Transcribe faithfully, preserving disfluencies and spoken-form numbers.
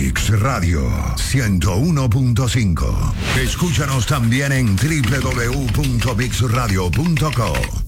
Mix Radio ciento uno punto cinco. Escúchanos también en doble u doble u doble u punto mix radio punto co.